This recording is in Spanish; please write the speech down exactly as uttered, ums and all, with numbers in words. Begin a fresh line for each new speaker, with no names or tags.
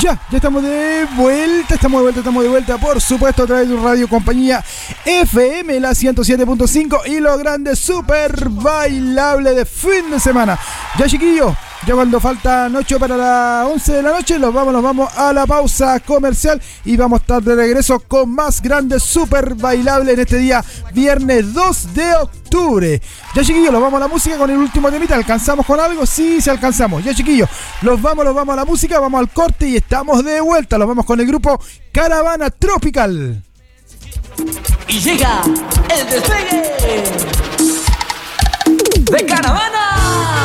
Ya, ya estamos de vuelta, estamos de vuelta, estamos de vuelta, por supuesto, a través de Radio Compañía F M, la ciento siete punto cinco y lo grande super bailable de fin de semana. Ya, chiquillos, ya cuando faltan ocho para las once de la noche, los vamos, nos vamos a la pausa comercial y vamos a estar de regreso con más grande super bailable en este día, viernes dos de octubre. Ya, chiquillos, los vamos a la música con el último temita. ¿Alcanzamos con algo? Sí, sí alcanzamos. Ya, chiquillos, los vamos, los vamos a la música, vamos al corte y estamos de vuelta. Los vamos con el grupo Caravana Tropical.
Y llega el despegue de Caravana.